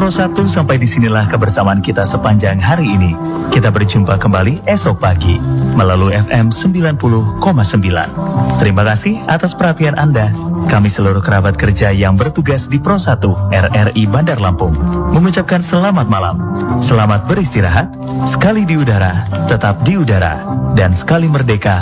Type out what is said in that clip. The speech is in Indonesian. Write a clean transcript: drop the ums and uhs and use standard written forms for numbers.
Pro 1, sampai disinilah kebersamaan kita sepanjang hari ini. Kita berjumpa kembali esok pagi melalui FM 90,9. Terima kasih atas perhatian Anda. Kami seluruh kerabat kerja yang bertugas di Pro 1 RRI Bandar Lampung mengucapkan selamat malam. Selamat beristirahat, sekali di udara, tetap di udara, dan sekali merdeka